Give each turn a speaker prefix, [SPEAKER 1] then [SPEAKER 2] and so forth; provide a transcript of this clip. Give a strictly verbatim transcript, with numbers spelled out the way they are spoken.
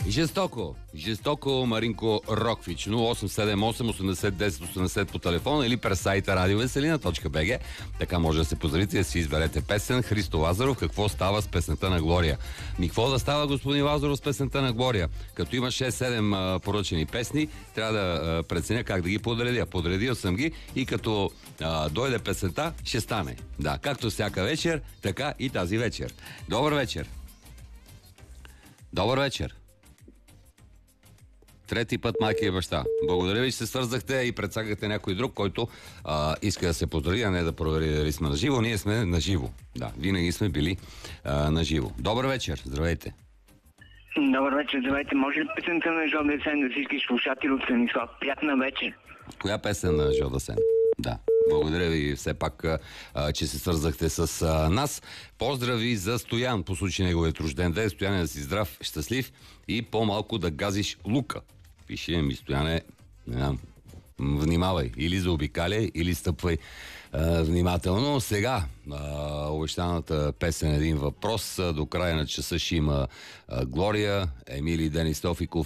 [SPEAKER 1] Жестоко, жестоко Маринко Роквич. нула осем седем осем осемдесет десет осемдесет по телефона или през сайта радиовеселина точка би джи. Така може да се поздравите и да си изберете песен. Христо Лазаров, какво става с песента на Глория? Ми какво да става, господин Лазаров, с песента на Глория? Като има шест седем поръчени песни, трябва да а, преценя как да ги подредя. Подредил съм ги и като а, дойде песента, ще стане. Да, както всяка вечер, така и тази вечер. Добър вечер. Добър вечер. Трети път майка и баща. Благодаря ви, че се свързахте и предсагахте някой друг, който а, иска да се поздрави, а не да провери дали сме на живо. Ние сме на живо. Да, винаги сме били а, на живо. Добър вечер, здравейте.
[SPEAKER 2] Добър вечер, здравейте. Може ли песента на Жо Десен за всички слушатели от Станислав? Приятна вечер.
[SPEAKER 1] Коя песен на Жо Десен? Да. Благодаря ви все пак, а, че се свързахте с а, нас. Поздрави за Стоян по случай неговият рожден ден. Стояне да си здрав, щастлив и по-малко да газиш лука. Пише ми, Стояне, не знам, внимавай. Или заобикаляй, или стъпвай а, внимателно. Сега а, обещаната песен Един въпрос. До края на часа ще има а, Глория, Емили Денис Тофиков